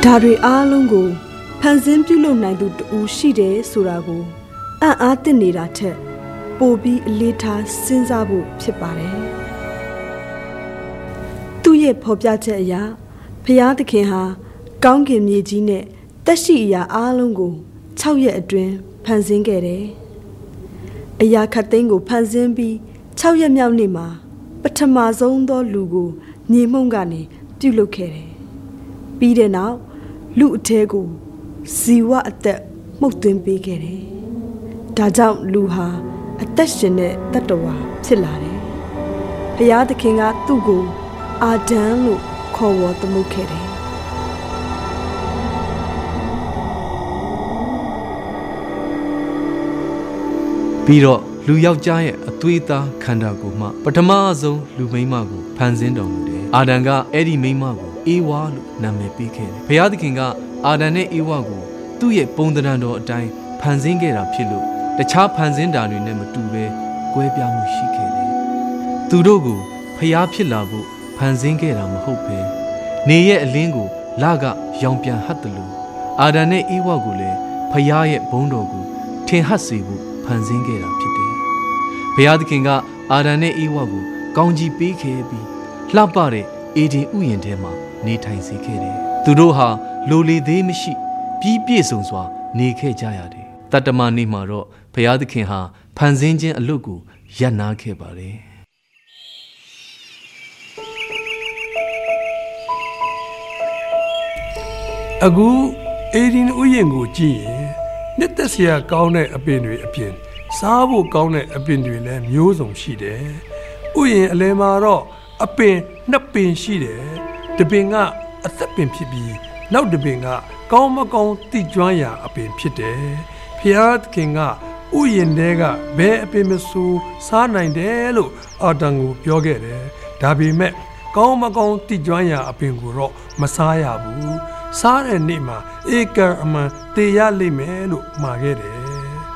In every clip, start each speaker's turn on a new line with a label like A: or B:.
A: ဒါတွေအားလုံးကိုဖန်ဆင်းပြုလုပ်နိုင်သူတူရှိတယ်ဆိုတာကိုအံ့အားသင့်နေတာထက်ပိုပြီးအလေးထားစဉ်းစားဖို့ဖြစ်ပါတယ်။သူ့ရဲ့ဖော်ပြချက်အရဖျားသခင်ဟာကောင်းကင်မြေကြီးနဲ့တက်ရှိအရာအားလုံးကို6ရက်အတွင်းဖန်ဆင်းခဲ့တယ်။အရာခတ်သိမ်းကိုဖန်ဆင်းပြီး6ရက်မြောက်နေ့မှာပထမဆုံးသောလူကိုမြေမှုန့်ကနေပြုတ်လုခဲ့တယ်။ပြီးတဲ့နောက်လူအထဲကိုဇီဝအသက်မှုတ်သွင်းပေးခဲ့တယ်။ဒါကြောင့်လူဟာအသက်ရှင်တဲ့တတ္တဝါဖြစ်လာတယ်။ဘုရားသခင်ကသူ့ကိုအာဒံလို့ခေါ်ဝေါ်သမုတ်ခဲ့တယ်။
B: ပြီးတော့လူယောက်ျားရဲ့အသွေးသားခန္ဓာကိုယ်မှပထမဆုံးလူမိန်းမကိုဖန်ဆင်းတော်မူတယ်။အာဒံကအဲ့ဒီမိန်းမကိုအေဝါလို့နာမည်ပေးခဲ့တယ်။ဘုရားသခင်ကအာဒံနဲ့အေဝါကိုသူ့ရဲ့ပုံသဏ္ဍာန်တော်အတိုင်းဖန်ဆင်းခဲ့တာဖြစ်လို့တခြားဖန်ဆင်းတာတွေနဲ့မတူဘဲကွဲပြားမှုရှိခဲ့တယ်။သူတို့ကိုဖျားဖြစ်လာဖို့ဖန်ဆင်းခဲ့တာမဟုတ်ဘဲနေရဲ့အလင်းကိုလကရောင်ပြန်ဟတ်တယ်လို့အာဒံနဲ့အေဝါကိုလည်းဖျားရဲ့ဘုန်းတော်ကိုထင်ဟပ်စေဖို့ဖန်ဆင်းခဲ့တာဖြစ်တယ်။ဘုရားသခင်ကအာဒံနဲ့အေဝါကိုကောင်းကြီးပေးခဲ့ပြီးလှပတဲ့အေဒင်ဥယျာဉ်ထဲမှာနေထိုင်စေခဲ့တယ်။သူတို့ဟာလိုလေသေးမရှိပြီးပြည့်စုံစွာနေခဲ့ကြရတယ်။တတ္တမနေ့မှာတော့ဘုရားသခင်ဟာဖန်ဆင်းခြင်းအလုပ်ကိုရပ်နားခဲ့ပါတယ်။
C: အခုအေဒင်ဥယျာဉ်ကိုကြည့်ရင်နှစ်သက်စရာကောင်းတဲ့အပင်တွေအပြင်စားဖို့ကောင်းတဲ့အပင်တွေလည်းမျိုးစုံရှိတယ်။ဥယျာဉ်အလယ်မှာတော့အပင်နှစ်ပင်ရှိတယ်။တစ်ပင်ကအသက်ပင်ဖြစ်ပြီးနောက်တစ်ပင်ကကောင်းမကောင်းတိကျွမ်းရာအပင်ဖြစ်တယ်။ဖျားသခင်ကဥယျာဉ်ထဲကဘယ်အပင်မဆိုစားနိုင်တယ်လို့အာဒံကိုပြောခဲ့တယ်။ဒါပေမဲ့ကောင်းမကောင်းတိကျွမ်းရာအပင်ကိုတော့မစားရဘူး။စားတဲ့နေ့မှာဧကံအမှန်သေရလိမ့်မယ်လို့မှာခဲ့တယ်။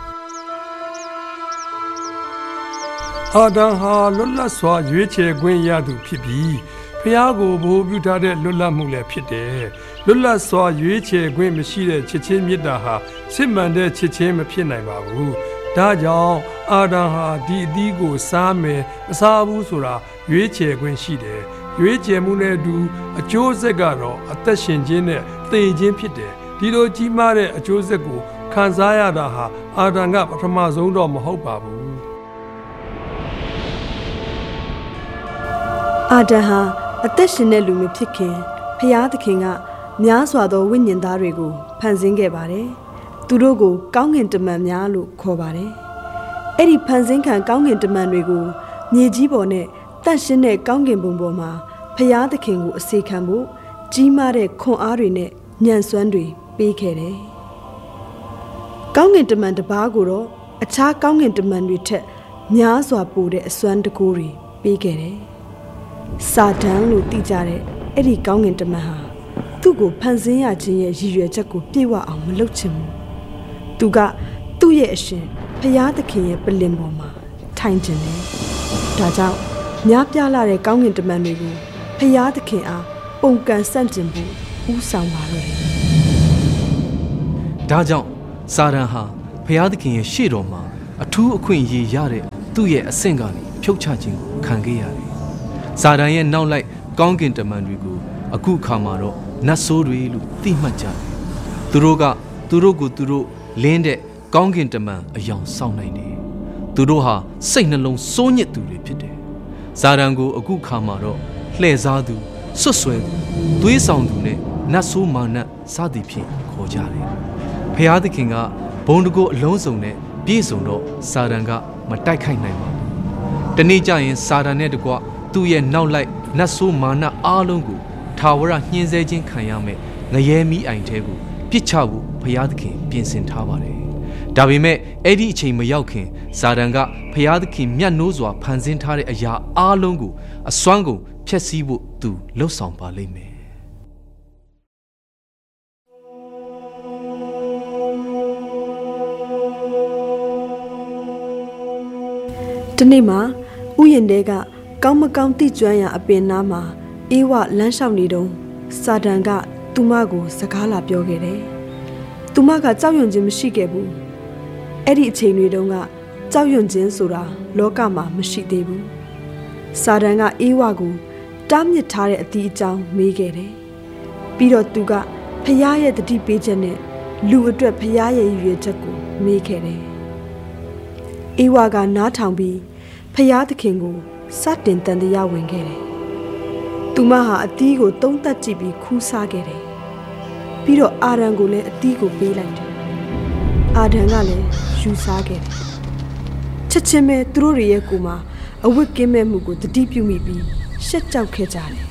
C: အာဒံဟာလွတ်လပ်စွာရွေးချယ်ခွင့်ရသူဖြစ်ပြီးဖျားကိုဘိုးပြုထားတဲ့လွတ်လပ်မှုလည်းဖြစ်တယ်။လွတ်လပ်စွာရွေးချယ်ခွင့်မရှိတဲ့ချစ်ချင်းမေတ္တာဟာစစ်မှန်တဲ့ချစ်ချင်းမဖြစ်နိုင်ပါဘူး။ဒါကြောင့်အာဒံဟာဒီအသီးကိုစားမယ်မစားဘူးဆိုတာရွေးချယ်ခွင့်ရှိတယ်။ရွေးချယ်မှုနဲ့အတူအကျိုးဆက်ကတော့အသက်ရှင်ခြင်းနဲ့သေခြင်းဖြစ်တယ်။ဒီလိုကြီးမားတဲ့အကျိုးဆက်ကိုခံစားရတာဟာအာဒံကပထမဆုံးတော့မဟုတ်ပါဘူး။
A: အာဒံဟာအသက်ရှင်တဲ့လူမျိုးဖြစ်ခင်ဖျားသခင်ကများစွာသောဝိညာဉ်သားတွေကိုဖန်ဆင်းခဲ့ပါတယ်။သူတို့ကိုကောင်းကင်တမန်များလို့ခေါ်ပါတယ်။အဲ့ဒီဖန်ဆင်းခံကောင်းကင်တမန်တွေကိုမြေကြီးပေါ်နဲ့တန့်ရှင်းတဲ့ကောင်းကင်ဘုံပေါ်မှာဖျားသခင်ကိုအစေခံဖို့ကြီးမားတဲ့ခွန်အားတွေနဲ့ညံ့စွမ်းတွေပေးခဲ့တယ်။ကောင်းကင်တမန်တစ်ပါးကိုတော့အခြားကောင်းကင်တမန်တွေထက်များစွာပိုတဲ့အစွမ်းတကူတွေပေးခဲ့တယ်။စာတန်လို့သိကြတဲ့အဲ့ဒီကောင်းကင်တမန်ဟာသူ့ကိုဖန်ဆင်းရခြင်းရဲ့ရည်ရွယ်ချက်ကိုပြည့်ဝအောင်မလုပ်ချင်ဘူး။သူကသူ့ရဲ့အရှင်ဖျားသခင်ရဲ့ပလင်ပေါ်မှာထိုင်ခြင်းတယ်။ဒါကြောင့်များပြားလာတဲ့ကောင်းကင်တမန်တွေကိုဖျားသခင်အားပုံကန်ဆန့်ကျင်ဖို့ဥဆောင်ပါတော့တယ်
B: ။ဒါကြောင့်စာတန်ဟာဖျားသခင်ရဲ့ရှေ့တော်မှာအထူးအခွင့်အရေးရတဲ့သူ့ရဲ့အဆင့်ကနေဖြုတ်ချခြင်းကိုခံခဲ့ရတယ်။စာတန်ရဲ့နောက်လိုက်ကောင်းကင်တမန်တွေကိုအခုအခါမှာတော့နတ်ဆိုးတွေလို့သိမှတ်ကြတယ်။သူတို့ကိုသူတို့လင်းတဲ့ကောင်းကင်တမန်အယောင်ဆောင်နိုင်တယ်။သူတို့ဟာစိတ်နှလုံးစိုးညစ်သူတွေဖြစ်တယ်။စာတန်ကိုအခုအခါမှာတော့လှည့်စားသူဆွတ်ဆွဲသူသွေးဆောင်သူနဲ့နတ်ဆိုးမာနစသည်ဖြင့်ခေါ်ကြတယ်။ဖျားသခင်ကဘုံတကိုအလုံးစုံနဲ့ပြည့်စုံတော့စာတန်ကမတိုက်ခိုက်နိုင်ပါဘူး။တနေ့ကျရင်စာတန်နဲ့တကွသူ့ရဲ့နောက်လိုက်နတ်ဆိုးမာနအားလုံးကိုထာဝရညှင်းဆဲခြင်းခံရမယ်ငရဲမီးအိုင်ထဲကိုပြစ်ချဖို့ဘုရားသခင်ပြင်ဆင်ထားပါတယ်။ဒါပေမဲ့အဲ့ဒီအချိန်မရောက်ခင်စာတန်ကဘုရားသခင်မြတ်နိုးစွာဖန်ဆင်းထားတဲ့အရာအားလုံးကိုအစွမ်းကုန်ဖျက်ဆီးဖို့သူလှုပ်ဆောင်ပါလိမ့်မယ်
A: ။ဒီနေ့မှာဥယျာဉ်တဲကကောင်းမကောင်းသိကျွမ်းရာအပင်နားမှာအေးဝလမ်းလျှောက်နေတုန်းစာတန်ကသူမကိုစကားလာပြောခဲ့တယ်သူမကကြောက်ရွံ့ခြင်းမရှိခဲ့ဘူးအဲ့ဒီအချိန်တွေတုန်းကကြောက်ရွံ့ခြင်းဆိုတာလောကမှာမရှိသေးဘူးစာတန်ကအေးဝါကိုတားမြစ်ထားတဲ့အသီးအကြောင်းမေးခဲ့တယ်ပြီးတော့သူကဖျားရဲ့တတိပေးချက်နဲ့လူအတွက်ဖျားရဲ့ရည်ရွယ်ချက်ကိုမေးခဲ့တယ်အေးဝါကနားထောင်ပြီးဖျားသခင်ကိုစတင်တန်တရားဝင်ခဲ့တယ်သူမဟာအသီးကိုသုံးသပ်ကြည့်ပြီးခူးစားခဲ့တယ်ပြီးတော့အာဒံကိုလည်းအသီးကိုပေးလိုက်တယ်အာဒံကလည်းယူစားခဲ့တယ်ချက်ချင်းပဲသူတို့ရဲ့ကိုယ်မှာအဝတ်ကင်းမဲ့မှုကိုတတိပြုမိပြီးရှက်ကြောက်ခဲ့ကြတယ်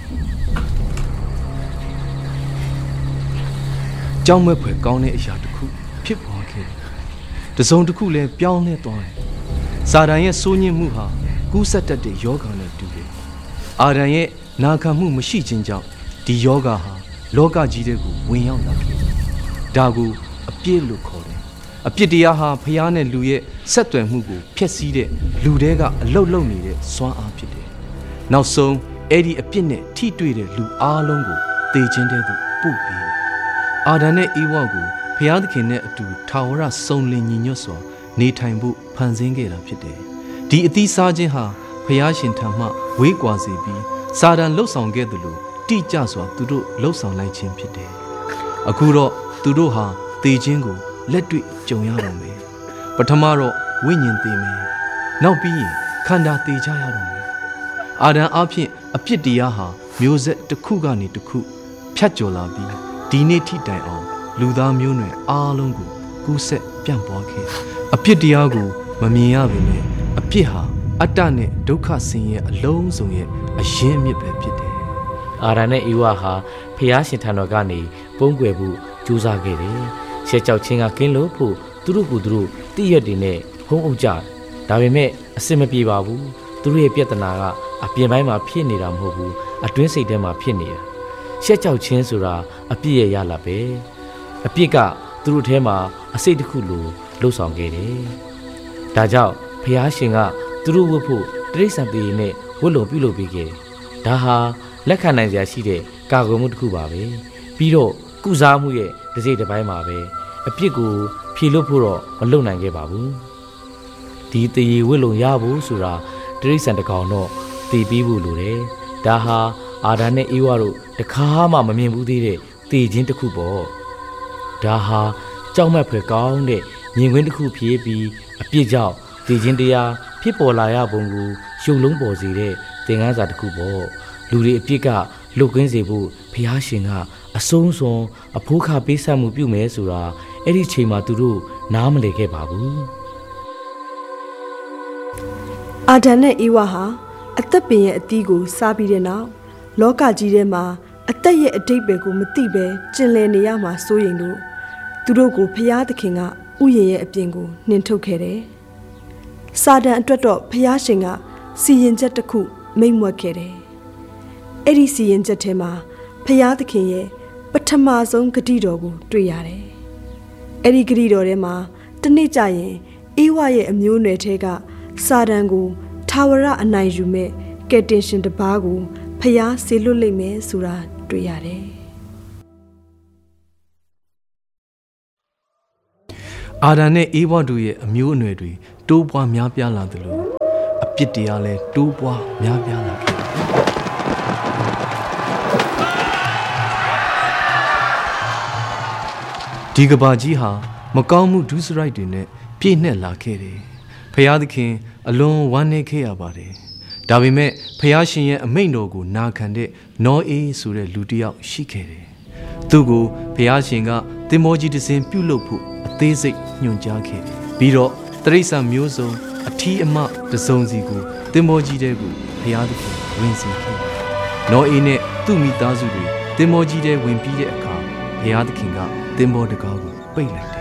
B: ကြောက်မက်ဖွယ်ကောင်းတဲ့အရာတစ်ခုဖြစ်ပေါ်ခဲ့တယ်တစုံတစ်ခုလည်းပြောင်းလဲသွားတယ်စာတန်ရဲ့စိုးညစ်မှုဟာကူးစက်တတ်တဲ့ယောဂနဲ့တူတယ်အာဒံရဲ့နာခံမှုမရှိခြင်းကြောင့်ဒီယောဂဟာလောကကြီးတဲ့ကိုဝင်ရောက်လာတယ်ဒါကိုအပြစ်လို့ခေါ်တယ်အပြစ်တရားဟာဖျားနဲ့လူရဲ့ဆက်သွယ်မှုကိုဖျက်ဆီးတဲ့လူတွေကအလုတ်လုံနေတဲ့စွမ်းအားဖြစ်တယ်နောက်ဆုံးအဲ့ဒီအပြစ်နဲ့ထိတွေ့တဲ့လူအားလုံးကိုသေခြင်းတဲ့သူပို့ပြီးအာဒံနဲ့အေဝါကိုဖျားသခင်နဲ့အတူထာဝရစုံလင်ညီညွတ်စွာနေထိုင်ဖို့ဖန်ဆင်းခဲ့တာဖြစ်တယ်ဒီအသီးစားခြင်းဟာဖျားရှင်ထံမှဝေးကွာစေပြီးစာတန်လှုပ်ဆောင်ခဲ့သလိုတိကျစွာသူတို့လှုပ်ဆောင်လိုက်ခြင်းဖြစ်တယ်အခုတော့သူတို့ဟာသေခြင်းကိုလက်တွေ့ကြုံရတော့မယ်ပထမတော့ဝိညာဉ်သေမယ်နောက်ပြီးရင်ခန္ဓာသေကြရတော့မယ်အာဒံအဖြစ်အပြစ်တရားဟာမျိုးဆက်တစ်ခုကနေတစ်ခုဖြတ်ကျော်လာပြီးဒီနေ့ထိတိုင်အောင်လူသားမျိုးနွယ်အားလုံးကိုကူးဆက်ပြန့်ပွားခဲ့အပြစ်တရားကိုမမြင်ရပေမဲ့အပြစ်ဟာအတ္တနဲ့ဒုက္ခဆင်းရဲအလုံးစုံရဲ့အရင်းအမြစ်ပဲဖြစ်တယ်
D: အာဒံနဲ့ဧဝဟာဖျားရှင်ထံတော်ကနေပုန်းကွယ်ဖို့ကြိုးစားခဲ့တယ်ရှက်ကြောက်ခြင်းကကင်းလို့ဖို့သူတို့ကိုယ်သူတို့တည့်ရက်တွေနဲ့ဟုံးအုပ်ကြဒါပေမဲ့အစင်မပြေပါဘူးသူတို့ရဲ့ပြဿနာကအပြင်ပိုင်းမှာဖြစ်နေတာမဟုတ်ဘူးအတွင်းစိတ်ထဲမှာဖြစ်နေတာရှက်ကြောက်ခြင်းဆိုတာအပြစ်ရဲ့ရလာပဲအပြစ်ကသူတို့ထဲမှာအစိတ်တစ်ခုလိုလှုပ်ဆောင်ခဲ့တယ်ဒါကြောင့်ဖျားရှင်ကသူတို့ဝတ်ဖို့တိရစ္ဆာန်တွေနဲ့ဝတ်လုံပြုလုပ်ပေးခဲ့ဒါဟာလက်ခံနိုင်စရာရှိတဲ့ကာကွယ်မှုတစ်ခုပါပဲပြီးတော့ကုစားမှုရဲ့တစ်စိတ်တစ်ပိုင်းမှာပဲအပြစ်ကိုဖြေလို့ဖို့တော့မလုပ်နိုင်ခဲ့ပါဘူးဒီတရေဝတ်လုံရဖို့ဆိုတာတိရစ္ဆာန်တစ်ကောင်တော့တည်ပြီးဖို့လိုတယ်ဒါဟာအာဒံနဲ့ဧဝတို့တခါမှမမြင်ဘူးသေးတဲ့တည်ခြင်းတစ်ခုပေါ့ဒါဟာကြောက်မက်ဖွယ်ကောင်းတဲ့မြင်ကွင်းတစ်ခုဖြစ်ပြီးအပြစ်ကြောင့်တည်ခြင်းတရားဖြစ်ပေါ်လာရပုံကိုရှုပ်လုံးပေါ်စေတဲ့သင်ခန်းစာတစ်ခုပေါ့လူတွေအပြစ်ကလွတ်ကင်းစေဖို့ဘုရားရှင်ကအဆုံးစွန်အဖိုးခပေးဆပ်မှုပြုမယ်ဆိုတာအဲ့ဒီချိန်မှာသူတို့နားမလည်ခဲ့ပါဘူး
A: အာဒံနဲ့ဧဝဟာအသက်ပင်ရဲ့အသီးကိုစားပြီးတဲ့နောက်လောကကြီးထဲမှာအသက်ရဲ့အတိတ်ပဲကိုမသိပဲကျင်လည်နေရမှာစိုးရိမ်လို့သူတို့ကိုဖျားသခင်ကဥယျာဉ်ရဲ့အပြင်ကိုနှင်ထုတ်ခဲ့တယ်။စာတန်အတွက်တော့ဖျားရှင်ကစီရင်ချက်တစ်ခုမိန့်မွက်ခဲ့တယ်။အဲ့ဒီစီရင်ချက်ထဲမှာဖျားသခင်ရဲ့ပထမဆုံးဂတိတော်ကိုတွေ့ရတယ်။အဲ့ဒီဂတိတော်ထဲမှာတနေ့ကျရင်ဧဝရဲ့အမျိုးနွယ်ထဲကစာတန်ကိုထာဝရအနိုင်ယူမဲ့ကယ်တင်ရှင်တစ်ပါးကိုဖျားဆေလွတ်လိမ့်မယ်ဆိုတာတွေ့ရတယ်။
B: အာဒံနဲ့ဧဝတို့ရဲ့အမျိုးအနွယ်တွေတိုးပွားများပြားလာသလိုအပြစ်တရားလည်းတိုးပွားများပြားလာခဲ့တယ်။ဒီကဘာကြီးဟာမကောင်းမှုဒုစရိုက်တွေနဲ့ပြည့်နှက်လာခဲ့တယ်။ဖျားသခင်အလွန်ဝမ်းနည်းခဲ့ရပါတယ်။ဒါပေမဲ့ဖျားရှင်ရဲ့အမိန့်တော်ကိုနာခံတဲ့နောအေးဆိုတဲ့လူတစ်ယောက်ရှိခဲ့တယ်။သူ့ကိုဖျားရှင်ကသင်္ဘောကြီးတစ်စင်းပြုတ်လုဖို့အသေးစိတ်ညွှန်ကြားခဲ့တယ်။ပြီးတော့တိရစ္ဆာန်မျိုးစုံအထီးအမတစ်စုံစီကိုသင်္ဘောကြီးထဲကိုဖျားသခင်ဝင်စေခဲ့တယ်။နောအေးနဲ့သူ့မိသားစုတွေသင်္ဘောကြီးထဲဝင်ပြီးတဲ့အခါဖျားသခင်ကသင်္ဘောတကားကိုပိတ်လိုက်တယ်